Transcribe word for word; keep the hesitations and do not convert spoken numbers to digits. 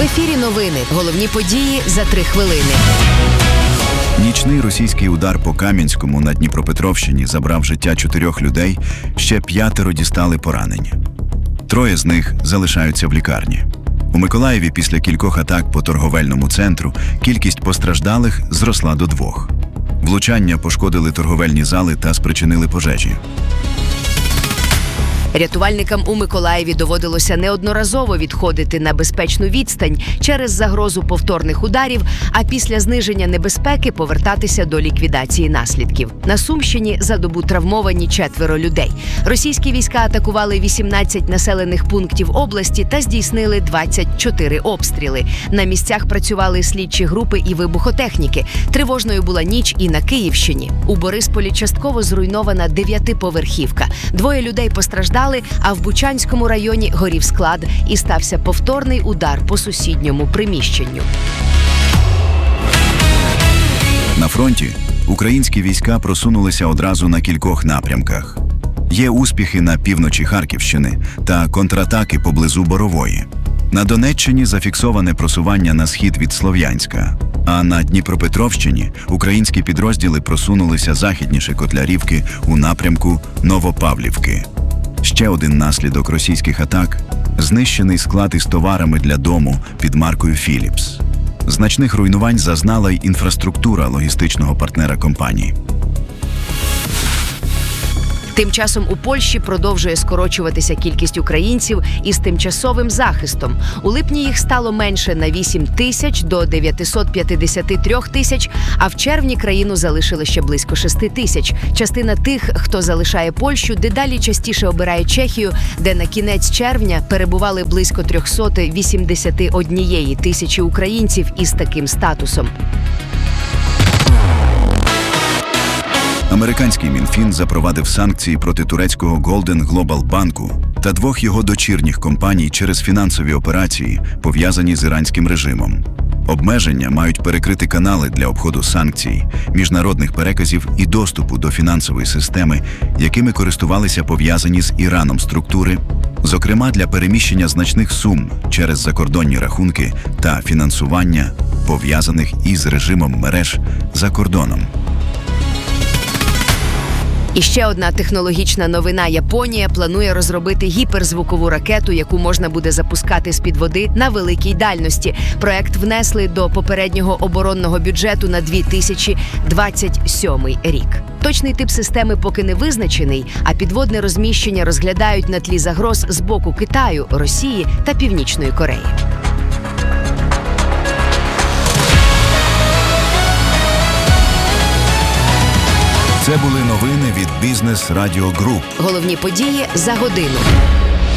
ефірі новини. Головні події за три хвилини. Нічний російський удар по Кам'янському на Дніпропетровщині забрав життя чотирьох людей, ще п'ятеро дістали поранення. Троє з них залишаються в лікарні. У Миколаєві після кількох атак по торговельному центру кількість постраждалих зросла до двох. Влучання пошкодили торговельні зали та спричинили пожежі. Рятувальникам у Миколаєві доводилося неодноразово відходити на безпечну відстань через загрозу повторних ударів, а після зниження небезпеки повертатися до ліквідації наслідків. На Сумщині за добу травмовані четверо людей. Російські війська атакували вісімнадцять населених пунктів області та здійснили двадцять чотири обстріли. На місцях працювали слідчі групи і вибухотехніки. Тривожною була ніч і на Київщині. У Борисполі частково зруйнована дев'ятиповерхівка. Двоє людей постраждали, а в Бучанському районі горів склад і стався повторний удар по сусідньому приміщенню. На фронті українські війська просунулися одразу на кількох напрямках. Є успіхи на півночі Харківщини та контратаки поблизу Борової. На Донеччині зафіксоване просування на схід від Слов'янська, а на Дніпропетровщині українські підрозділи просунулися західніше Котлярівки у напрямку Новопавлівки. Ще один наслідок російських атак – знищений склад із товарами для дому під маркою «Філіпс». Значних руйнувань зазнала й інфраструктура логістичного партнера компанії. Тим часом у Польщі продовжує скорочуватися кількість українців із тимчасовим захистом. У липні їх стало менше на вісім тисяч до дев'ятсот п'ятдесят три тисяч, а в червні країну залишили ще близько шести тисяч. Частина тих, хто залишає Польщу, дедалі частіше обирає Чехію, де на кінець червня перебували близько триста вісімдесят однієї тисячі українців із таким статусом. Американський Мінфін запровадив санкції проти турецького Golden Global банку та двох його дочірніх компаній через фінансові операції, пов'язані з іранським режимом. Обмеження мають перекрити канали для обходу санкцій, міжнародних переказів і доступу до фінансової системи, якими користувалися пов'язані з Іраном структури, зокрема для переміщення значних сум через закордонні рахунки та фінансування, пов'язаних із режимом мереж за кордоном. І ще одна технологічна новина. Японія планує розробити гіперзвукову ракету, яку можна буде запускати з-під води на великій дальності. Проект внесли до попереднього оборонного бюджету на дві тисячі двадцять сьомий рік. Точний тип системи поки не визначений, а підводне розміщення розглядають на тлі загроз з боку Китаю, Росії та Північної Кореї. Це були новини від Бізнес Радіо Груп. Головні події за годину.